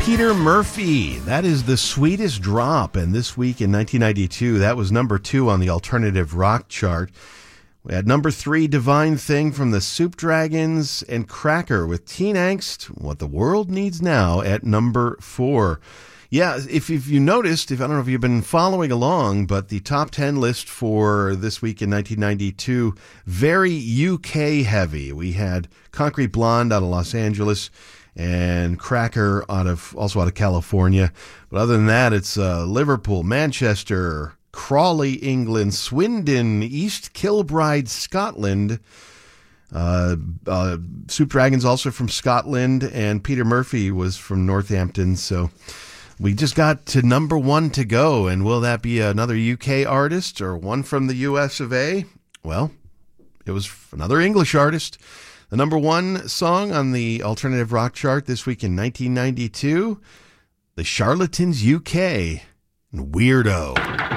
Peter Murphy. That is The Sweetest Drop. And this week in 1992, that was number 2 on the alternative rock chart. We had number 3, Divine Thing from the Soup Dragons, and Cracker with Teen Angst, What the World Needs Now, at number 4. Yeah, if you noticed, I don't know if you've been following along, but the top 10 list for this week in 1992, very UK heavy. We had Concrete Blonde out of Los Angeles, and Cracker also out of California. But other than that, it's Liverpool, Manchester, Crawley, England, Swindon, East Kilbride, Scotland. Soup Dragons also from Scotland, and Peter Murphy was from Northampton. So we just got to number 1 to go. And will that be another UK artist or one from the US of A? Well, it was another English artist. The number 1 song on the alternative rock chart this week in 1992, The Charlatans UK, Weirdo.